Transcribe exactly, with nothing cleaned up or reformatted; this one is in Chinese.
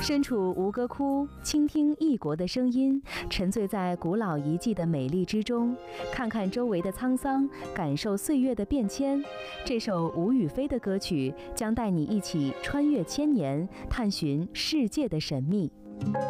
身处吴哥窟，倾听异国的声音，沉醉在古老遗迹的美丽之中，看看周围的沧桑，感受岁月的变迁。这首吴雨霏的歌曲将带你一起穿越千年，探寻世界的神秘。